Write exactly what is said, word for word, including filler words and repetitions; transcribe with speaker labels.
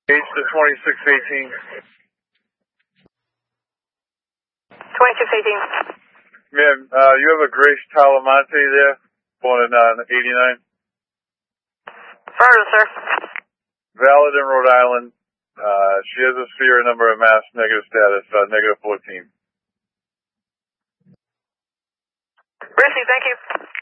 Speaker 1: H to twenty-six eighteen.
Speaker 2: twenty-six eighteen.
Speaker 1: Ma'am, uh, you have a Grace Talamonte there, born in uh, eighty-nine.
Speaker 2: Affirmative, sir.
Speaker 1: Valid in Rhode Island. Uh, she has a sphere number of mass negative status, uh, negative fourteen.
Speaker 2: Received, thank you.